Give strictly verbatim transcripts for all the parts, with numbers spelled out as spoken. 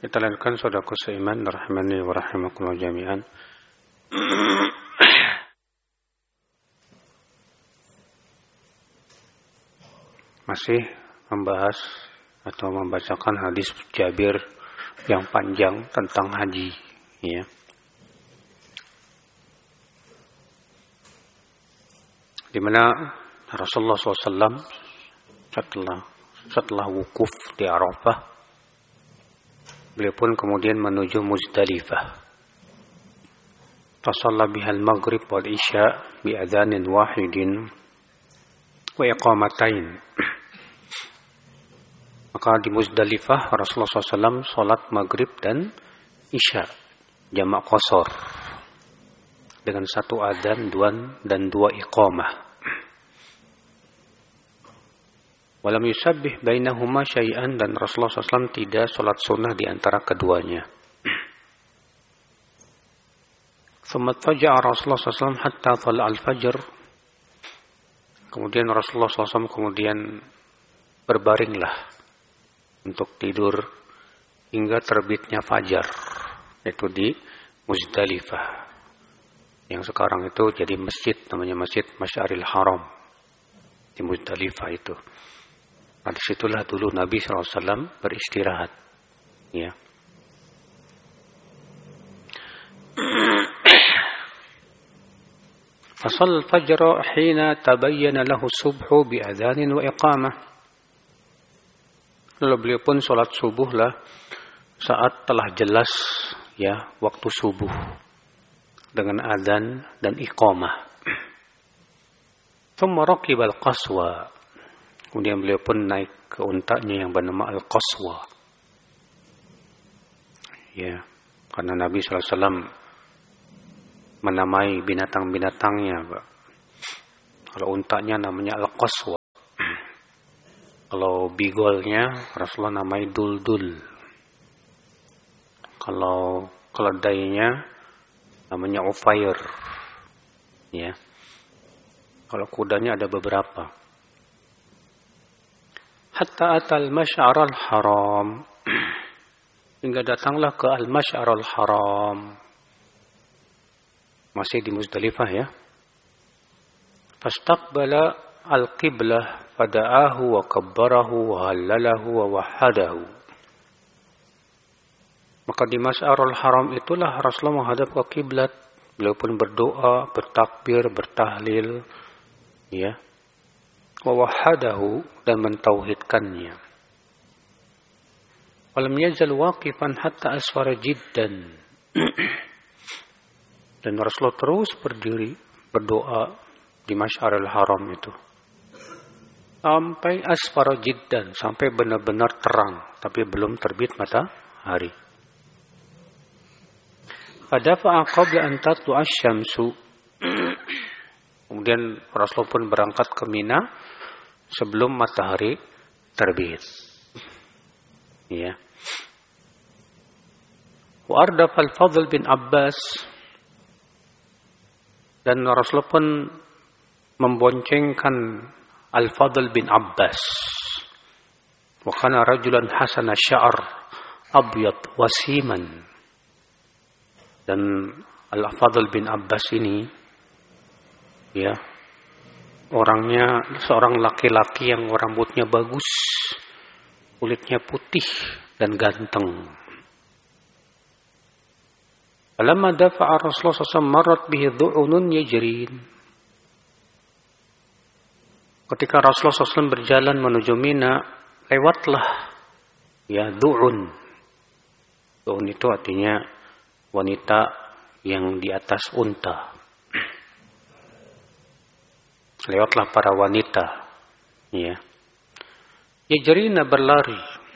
Kita lanjutkan saudaraku seiman rahimani wa rahimakumullah jami'an. Masih membahas atau membacakan hadis Jabir yang panjang tentang haji, ya. Di mana Rasulullah shallallahu alaihi wasallam setelah setelah wukuf di Arafah, beliau pun kemudian menuju Muzdalifah. Fasalla bihal maghrib wal isya bi adzanin wahidin wa iqamatain. Maka di Muzdalifah Rasulullah shallallahu alaihi wasallam salat maghrib dan isya jamak qasar dengan satu adzan dan dua iqamah. Walam yusabbih bainahuma syai'an, dan Rasulullah shallallahu alaihi wasallam tidak sholat sunnah di antara keduanya. Thumma taja'a Rasulullah shallallahu alaihi wasallam hatta thala al-fajr. Kemudian Rasulullah shallallahu alaihi wasallam kemudian berbaringlah untuk tidur hingga terbitnya fajar, yaitu di Muzdalifah, yang sekarang itu jadi masjid, namanya Masjid Masy'aril Haram di Muzdalifah itu. Nah, disitulah dulu Nabi shallallahu alaihi wasallam beristirahat, ya. Fasal fajr hina tabayyana lahu subhu bi adzanin wa iqamah. Lalu beliau pun sholat subuh lah saat telah jelas, ya, waktu subuh dengan adzan dan iqamah. Thumma raqibal qaswa. Kemudian beliau pun naik ke untanya yang bernama Al-Qaswa. Ya, karena Nabi shallallahu alaihi wasallam menamai binatang-binatangnya, Pak. Kalau untanya namanya Al-Qaswa. Kalau bigolnya Rasulullah namai Dul-Dul. Kalau keledainya namanya Ufair. Ya. Kalau kudanya ada beberapa. Hatta atal masy'arul haram, hingga datanglah ke al-masy'arul haram, masih di Muzdalifah, ya. Fastaqbala al-qiblah fada'ahu wa kabbarahu wa hallalahu wa wahadahu. Maka di masy'arul haram itulah Rasulullah menghadap ke kiblat. Beliau pun berdoa, bertakbir, bertahlil, ya, wa wahadahu, dan mentauhidkannya. Walam yazal waqifan hatta asfara jiddan. Dan Rasulullah terus berdiri berdoa di Masy'arul Haram itu sampai asfara jiddan, sampai benar-benar terang tapi belum terbit matahari. Fadafa'a qabla an tatlu'a asy-syamsu. Kemudian Rasulullah pun berangkat ke Mina sebelum matahari terbit. Ya. Wa ardafa al-Fadl bin Abbas, dan Rasulullah pun memboncengkan Al-Fadl bin Abbas. Wa kana rajulan hasana sya'r abyad wasiman. Dan Al-Fadl bin Abbas ini, ya, orangnya seorang laki-laki yang rambutnya bagus, kulitnya putih dan ganteng. Falamma dafa'a Rasulullah sallallahu alaihi wasallam marrat bihi dhu'unun yajrin. Ketika Rasulullah sallallahu alaihi wasallam berjalan menuju Mina, lewatlah, ya, dhu'un. Dhu'un itu artinya wanita yang di atas unta. Lewatlah para wanita, ya, yajrina, berlari.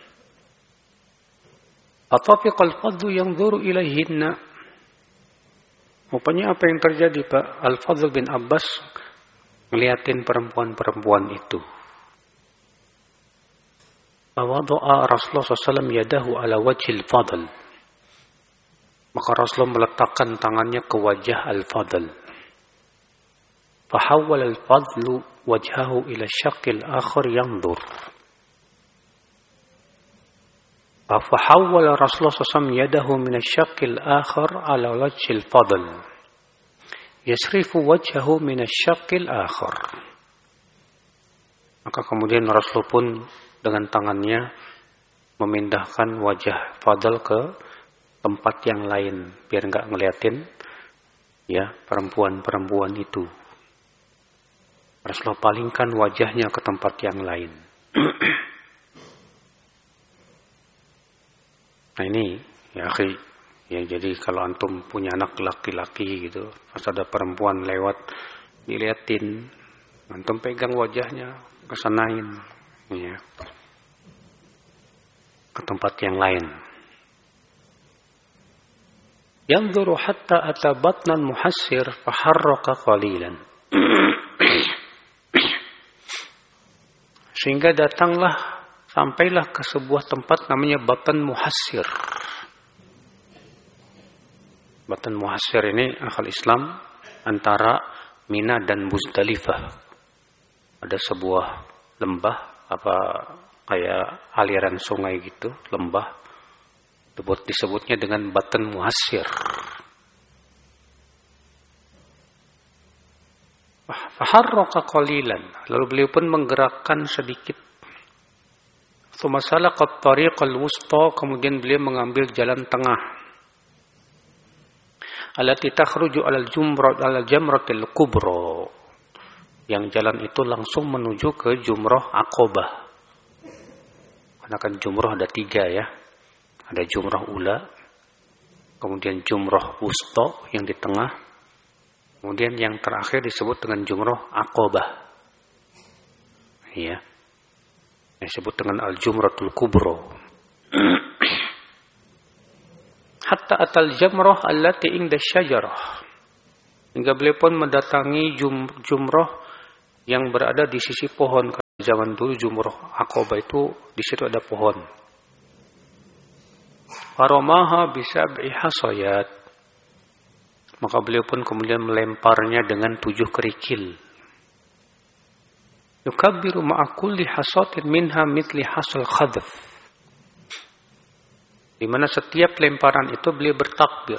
Atafiqal fadlu yanzuru ilaihinna. Rupanya apa yang terjadi, Pak? Al-Fadl bin Abbas ngeliatin perempuan-perempuan itu. Fawadu'a Rasulullah sallallahu alaihi wasallam yadahu ala wajhil Fadl. Maka Rasulullah meletakkan tangannya ke wajah Al-Fadl. Fahawwal al-Fadlu wajhahu ila syaqqil akhar yanzur. Fahawwala Rasulullah sallallahu alaihi wasallam yadahu min asy-syaqqil akhar ala wajhil fadl. Yasrifu wajhahu min asy-syaqqil akhar. Maka kemudian Rasul pun dengan tangannya memindahkan wajah Fadl ke tempat yang lain biar enggak ngeliatin ya perempuan-perempuan itu. Rasulullah palingkan wajahnya ke tempat yang lain. Nah ini ya akhi, ya jadi kalau antum punya anak laki-laki gitu, pas ada perempuan lewat diliatin, antum pegang wajahnya, kesanain ya ke tempat yang lain. Yanzuru hatta ata batnan muhassir faharraka qalilan. Sehingga datanglah, sampailah ke sebuah tempat namanya Batan Muhassir. Batan Muhassir ini akal Islam antara Mina dan Muzdalifah. Ada sebuah lembah, apa kayak aliran sungai gitu, lembah. Disebutnya dengan Batan Muhassir. Faharraka qalilan, lalu beliau pun menggerakkan sedikit. Tsumma salaqa at-tariqal wusta, kemudian beliau mengambil jalan tengah. Allati takhruju 'alal jumrat 'alal jamratil kubra. Yang jalan itu langsung menuju ke Jumrah Aqabah. Karena kan jumrah ada tiga ya. Ada Jumrah Ula, kemudian Jumrah Wusta yang di tengah, kemudian yang terakhir disebut dengan Jumrah Aqabah. Ya. Disebut dengan Al-Jumratul Kubra. Hatta atal jamrah allati inda syajarah. Hingga beliau pun mendatangi jum, jumrah yang berada di sisi pohon. Karena zaman dulu Jumrah Aqabah itu di situ ada pohon. Faramaha bisab'i hasayat. Maka beliau pun kemudian melemparnya dengan tujuh kerikil. Yukabbiru ma'a kulli hasatin minha mitli hasal khadaf. Di mana setiap lemparan itu beliau bertakbir.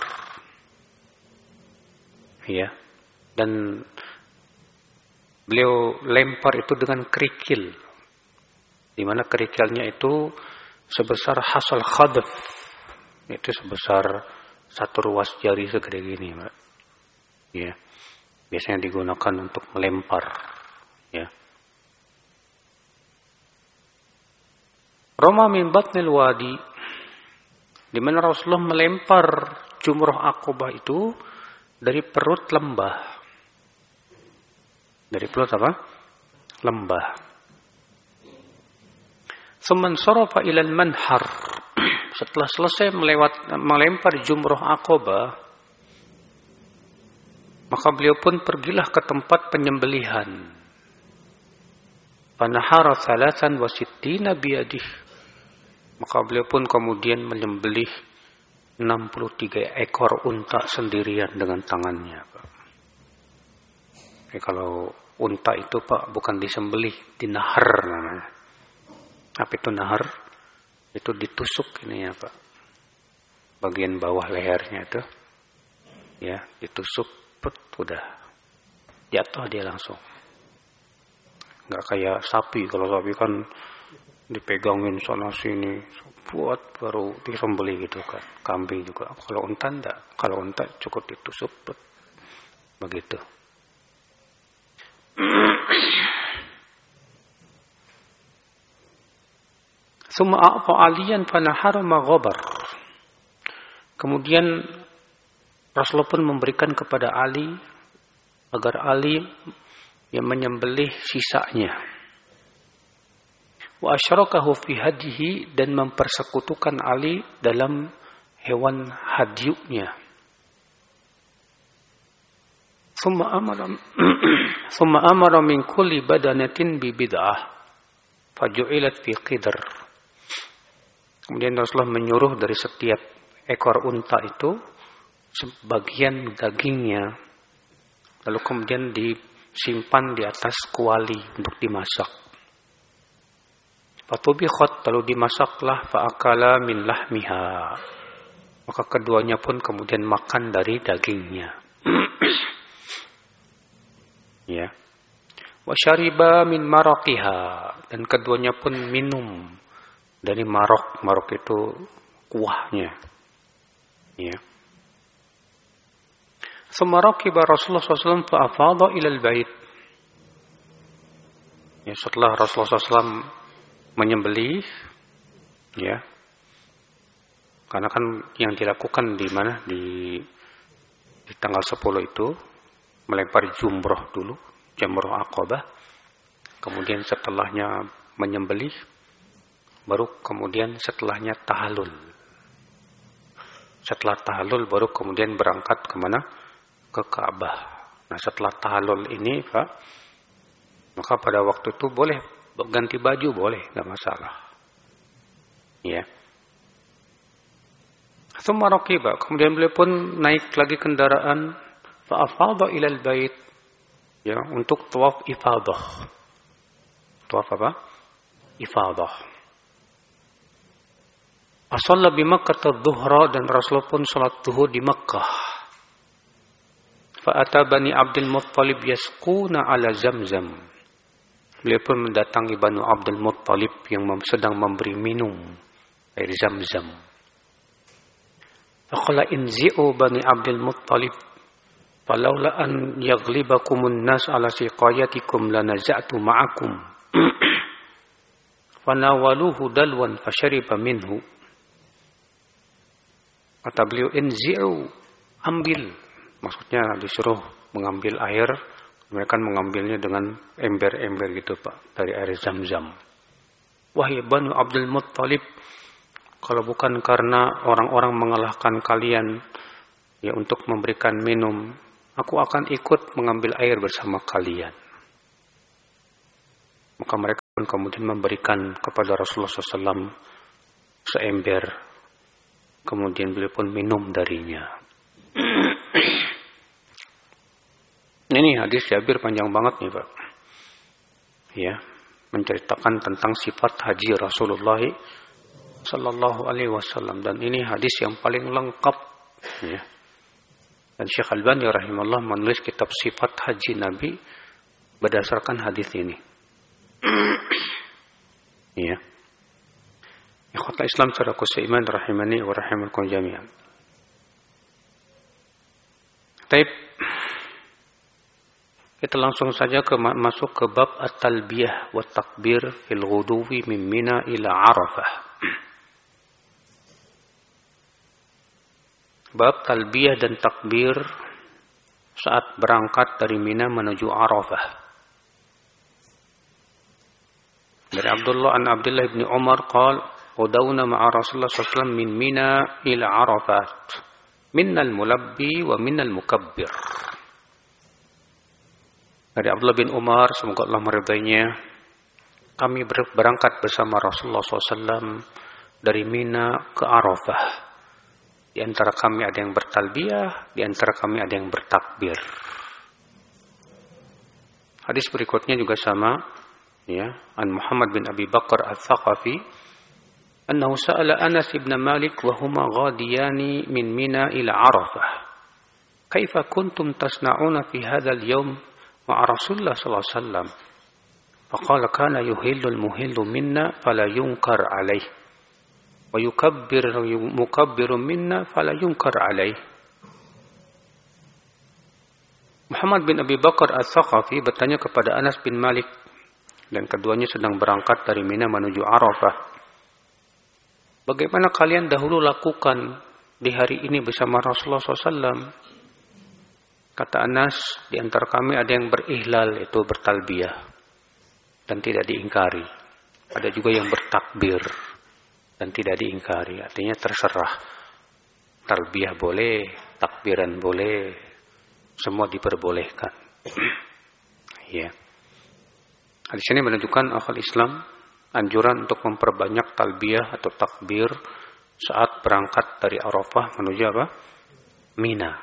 Ya. Dan beliau lempar itu dengan kerikil. Di mana kerikilnya itu sebesar hasal khadaf. Itu sebesar satu ruas jari segede gini, Mbak. Ya. Biasanya digunakan untuk melempar, ya. Roma min batnil wadi, di mana Rasulullah melempar Jumrah Aqabah itu dari perut lembah. Dari perut apa? Lembah. Tsumman sarafa ilal manhar. Setelah selesai melewat, melempar Jumrah Aqabah, maka beliau pun pergilah ke tempat penyembelihan. Panahara thalathan wa sittina biyadih. Maka beliau pun kemudian menyembelih enam puluh tiga ekor unta sendirian dengan tangannya, Pak. Eh, kalau unta itu, Pak, bukan disembelih, dinahar namanya. Apa itu nahar? Itu ditusuk ini ya, Pak. Bagian bawah lehernya itu. Ya, ditusuk, put, udah. Jatuh dia langsung. Enggak kayak sapi. Kalau sapi kan dipegangin sana sini, buat baru disembelih gitu kan. Kambing juga. Kalau unta enggak. Kalau unta cukup ditusuk, put. Begitu. Summa a'fa aliyan fanahara maghabar. Kemudian Rasulullah pun memberikan kepada Ali agar Ali yang menyembelih sisanya. Wa asyrakahu fi hadihi, dan mempersekutukan Ali dalam hewan hadyunya. Summa amara summa amara min kulli badanatin bi bid'ah faju'ilat fi qidr. Kemudian Rasulullah menyuruh dari setiap ekor unta itu sebagian dagingnya, lalu kemudian disimpan di atas kuali untuk dimasak. Fatubikhat, lalu dimasaklah, faakala min lahmiha. Maka keduanya pun kemudian makan dari dagingnya. Ya. Wa syariba min maraqiha, dan keduanya pun minum dari marok. Marok itu kuahnya. Ya. Thumma raqiba Rasulullah sallallahu alaihi wasallam fa afadha ila al-bait. Ya, setelah Rasulullah sallallahu alaihi wasallam menyembelih, ya, karena kan yang dilakukan di mana di, di tanggal sepuluh itu melempar jumroh dulu, jamroh Aqabah, kemudian setelahnya menyembelih, baru kemudian setelahnya tahallul. Setelah tahallul baru kemudian berangkat kemana? Ke Ka'bah. Nah, setelah tahallul ini, Pak, maka pada waktu itu boleh ganti baju, boleh, nggak masalah. Ya. Tsumma raqiba, kemudian beliau pun naik lagi kendaraan, fa afadha ila al-bait, ya, untuk tawaf ifadah. Tawaf apa? Ifadah. Ashalla bi Makkah adh-dhuhra, dan Rasulullah pun salat zuhur di Makkah. Fa ata Bani Abdul Muttalib yasquna ala Zamzam. Beliau pun mendatangi Banu Abdul Muttalib yang sedang memberi minum air Zamzam. Faqala inzi'u Bani Abdul Muttalib falaula an yaghlibakumun nas ala siqayatikum lanaza'tu ma'akum. Fanawaluhu dalwan fashariba minhu. Kata beliau, inzi'u, ambil. Maksudnya disuruh mengambil air. Mereka mengambilnya dengan ember-ember gitu, Pak, dari air Zam-Zam. Wahai Banu Abdul Muttalib, kalau bukan karena orang-orang mengalahkan kalian ya untuk memberikan minum, aku akan ikut mengambil air bersama kalian. Maka mereka pun kemudian memberikan kepada Rasulullah shallallahu alaihi wasallam seember. Kemudian beliau pun minum darinya. Ini hadis Jabir panjang banget nih, Pak. Ya, menceritakan tentang sifat haji Rasulullah sallallahu alaihi wasallam, dan ini hadis yang paling lengkap, ya. Dan Syekh Albani rahimahullah menulis kitab sifat haji Nabi berdasarkan hadis ini. Ya. Ikhwatul Islam secara iman rahimani wa rahimakum jami'an. Taib, kita langsung saja ke, masuk ke bab at-talbiyah wa takbir fil ghuduwi min Mina ila Arafah. Bab talbiyah dan takbir saat berangkat dari Mina menuju Arafah. Dari Abdullah an Abdullah bin Umar qala udawna ma'a Rasulullah sallallahu alaihi wasallam min Mina ila Arafat. Minnal mulabbi wa minnal mukabbir. Dari Abdullah bin Umar, semoga Allah meridainya, kami berangkat bersama Rasulullah shallallahu alaihi wasallam dari Mina ke Arafah. Di antara kami ada yang bertalbiyah, di antara kami ada yang bertakbir. Hadis berikutnya juga sama, ya, an Muhammad bin Abi Bakar al-Thaqafi, annahu sa'ala Anas ibn Malik wa huma ghadiyani min Mina ila Arafah. Kaifa kuntum tasna'una fi hadzal yawm ma'a Rasulullah sallallahu alaihi wasallam? Faqala kana yuhillu al-muhillu minna fala yunkar alaih wa yukabbir mukabbiru minna fala yunkar alaih. Muhammad bin Abi Bakar al-Thaqafi bertanya kepada Anas bin Malik, dan keduanya sedang berangkat dari Mina menuju Arafah. Bagaimana kalian dahulu lakukan di hari ini bersama Rasulullah shallallahu alaihi wasallam? Kata Anas, di antara kami ada yang berihlal, itu bertalbiyah, dan tidak diingkari. Ada juga yang bertakbir dan tidak diingkari. Artinya terserah. Talbiyah boleh, takbiran boleh, semua diperbolehkan. Ya. Hadis ini menunjukkan akhul Islam anjuran untuk memperbanyak talbiyah atau takbir saat berangkat dari Arafah menuju apa? Mina.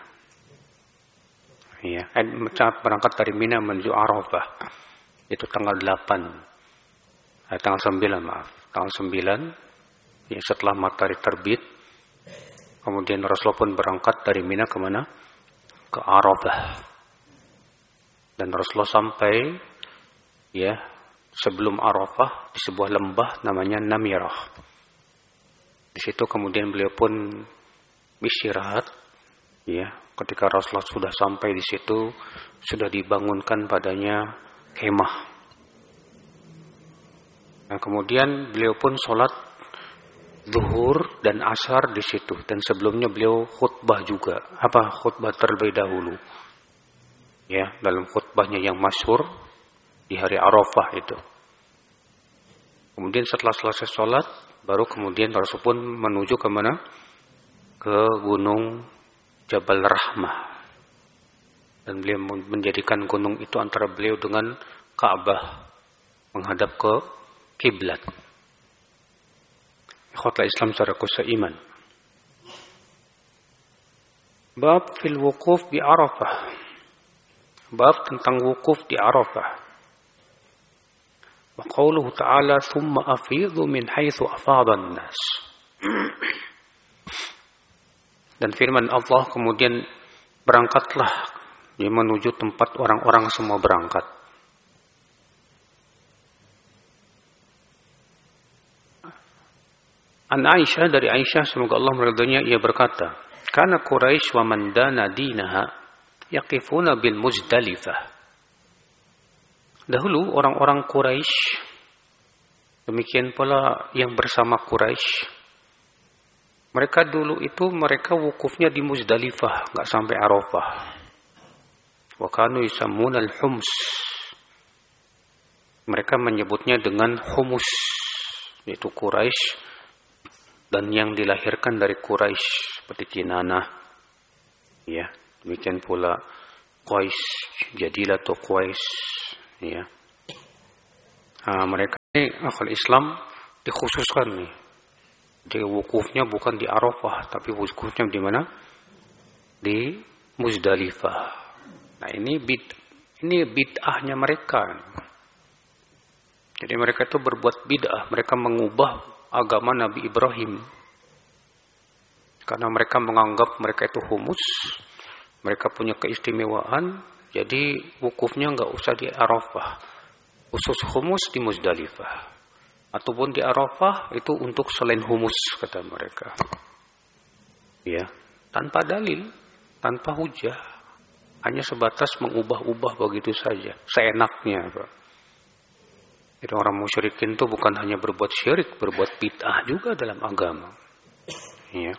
Ya, saat berangkat dari Mina menuju Arafah, itu tanggal delapan eh, tanggal sembilan maaf, tanggal sembilan ya, setelah matahari terbit. Kemudian Rasulullah pun berangkat dari Mina ke mana? Ke Arafah. Dan Rasulullah sampai ya sebelum Arafah di sebuah lembah namanya Namirah. Di situ kemudian beliau pun istirahat ya. Ketika Rasulullah sudah sampai di situ, sudah dibangunkan padanya kemah. Nah, kemudian beliau pun sholat zuhur dan asar di situ, dan sebelumnya beliau khutbah juga. Apa khutbah terlebih dahulu? Ya, dalam khutbahnya yang masyhur di hari Arafah itu. Kemudian setelah selesai sholat, baru kemudian Rasul pun menuju ke mana? Ke gunung Jabal Rahmah. Dan beliau menjadikan gunung itu antara beliau dengan Ka'bah, menghadap ke kiblat. Ikhwatul Islam saudaraku seiman. Bab fil wukuf di Arafah. Bab tentang wukuf di Arafah. Wa qauluhu ta'ala thumma afidhu min haitsu afadha an-nas. Dan firman Allah kemudian berangkatlah dia menuju tempat orang-orang semua berangkat. An Aisyah, dari Aisyah semoga Allah meridhoinya, ia berkata, "Kana Quraisy wa man dana dinaha yaqifuna bil Muzdalifah." Dahulu orang-orang Quraisy, demikian pula yang bersama Quraisy, mereka dulu itu mereka wukufnya di Muzdalifah, enggak sampai Arafah. Wa kanu yusammuna al-hums. Mereka menyebutnya dengan humus, yaitu Quraisy dan yang dilahirkan dari Quraisy seperti Kinanah, ya, demikian pula Qais, Jadilah atau Qais, ya. Nah, mereka ini akal Islam dikhususkan nih. Jadi wukufnya bukan di Arafah, tapi wukufnya di mana? Di Muzdalifah. Nah, ini bid, ini bid'ahnya mereka. Jadi mereka itu berbuat bid'ah, mereka mengubah agama Nabi Ibrahim. Karena mereka menganggap mereka itu humus, mereka punya keistimewaan, jadi wukufnya enggak usah di Arafah. Khusus humus di Muzdalifah. Ataupun di Arafah itu untuk selain humus, kata mereka. Ya, tanpa dalil, tanpa hujah, hanya sebatas mengubah-ubah begitu saja, seenaknya, Pak. Jadi orang musyrikin itu bukan hanya berbuat syirik, berbuat bid'ah juga dalam agama. Ya.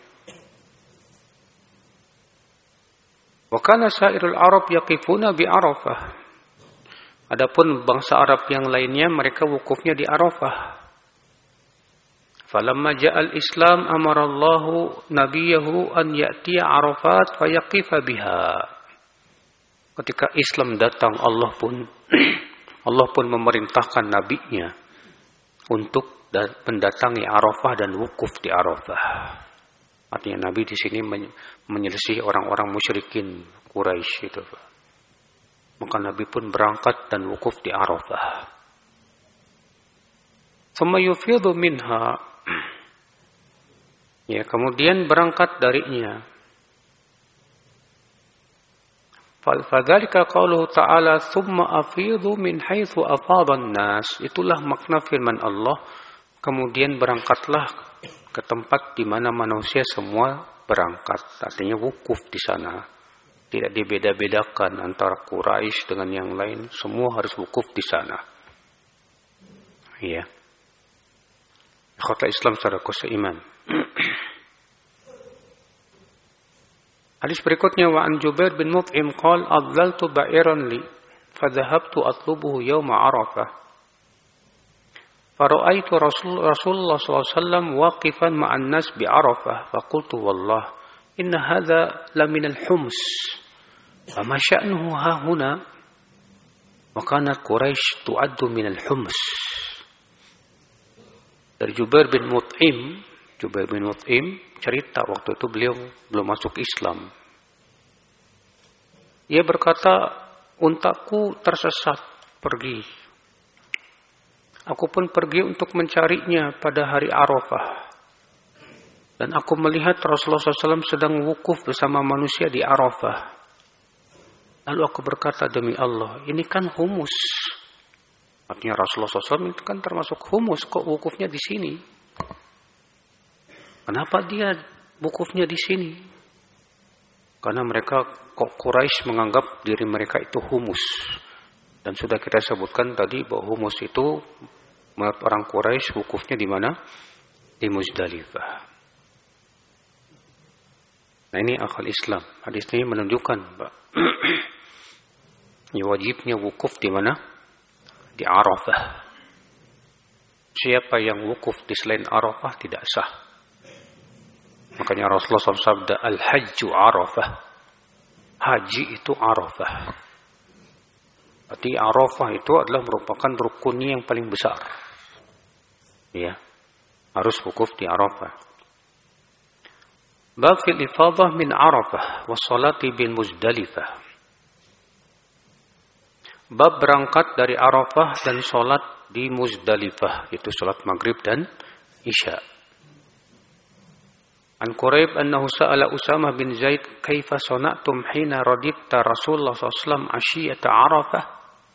Wa kana sairul Arab yaqifuna bi Arafah. Adapun bangsa Arab yang lainnya mereka wukufnya di Arafah. Falamma ja'al Islam amarallahu nabiyahu an ya'tiya Arafat fa yaqifa biha. Ketika Islam datang, Allah pun Allah pun memerintahkan nabinya untuk mendatangi Arafah dan wukuf di Arafah. Artinya Nabi di sini menyelisih orang-orang musyrikin Quraisy itu. Maka Nabi pun berangkat dan wukuf di Arafah. Thumma yufidhu minha. Ya, kemudian berangkat darinya. Fadzalika qauluhu ta'ala thumma afidhu min haitsu afadha an-nas. Itulah makna firman Allah, kemudian berangkatlah ke tempat di mana manusia semua berangkat. Artinya wukuf di sana. Tidak dibeda-bedakan antara Quraisy dengan yang lain, semua harus wukuf di sana. Iya. Ikhwatul Islam saudaraku seiman. Hadis berikutnya, wa an Jubair bin Mut'im qala adlaltu ba'iran li fadhahabtu atlubuhu yawma Arafah fara'aitu Rasul Rasulullah sallallahu alaihi wasallam waqifan ma'an nas bi Arafah faqultu wallah inna hadha la min al-hums fama sya'nuhu ha huna wa kanat Quraisy tu'addu min al-hums. Dari Jubair bin Mut'im, Jubair bin Mut'im cerita waktu itu beliau belum masuk Islam. Ia berkata, untaku tersesat pergi. Aku pun pergi untuk mencarinya pada hari Arafah. Dan aku melihat Rasulullah shallallahu alaihi wasallam sedang wukuf bersama manusia di Arafah. Lalu aku berkata, demi Allah, ini kan humus. Artinya Rasulullah shallallahu alaihi wasallam itu kan termasuk humus, kok wukufnya di sini? Kenapa dia wukufnya di sini? Karena mereka, kok Quraisy menganggap diri mereka itu humus. Dan sudah kita sebutkan tadi bahwa humus itu menurut orang Quraisy wukufnya di mana? Di Muzdalifah. Nah ini akal Islam. Hadis ini menunjukkan wajibnya wukuf di mana? Di Arafah. Siapa yang wukuf di selain Arafah tidak sah. Makanya Rasulullah shallallahu alaihi wasallam sabda, Al-Hajju Arafah. Haji itu Arafah. Berarti Arafah itu adalah merupakan rukunnya yang paling besar. Ya, harus wukuf di Arafah. Bab fil ifadah min Arafah wa salati bin Muzdalifah. Bab berangkat dari Arafah dan salat di Muzdalifah, itu salat maghrib dan isya. An Quraib annahu sa'ala Usamah bin Zaid kaifa sana'tum hina radibta Rasulullah sallallahu alaihi wasallam ashiyata Arafah.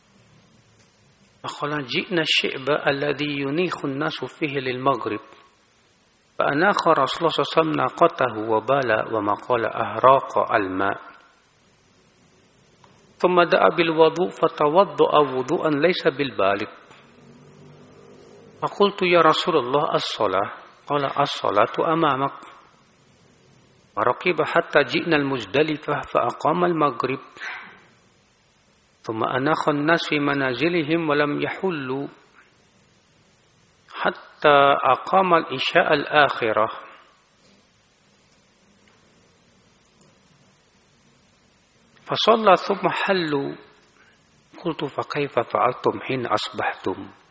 Faqala ji'na syi'ba alladhi yunikhu an-nasu fihi lil maghrib. Fa'anakha Rasulullah sallallahu alaihi wasallam naqatahu wa bala wa maqala ahraqa al-ma'. Thumma da'a bil wudu' fatawadda'a wudu'an laysa bil balik. Faqultu ya Rasulullah as-salah. Qala as-salatu amamak. وركب حتى جئنا المزدلفة فأقام المغرب ثم أناخ الناس في منازلهم ولم يحلوا حتى أقام العشاء الآخرة فصلى ثم حلوا قلت فكيف فعلتم حين أصبحتم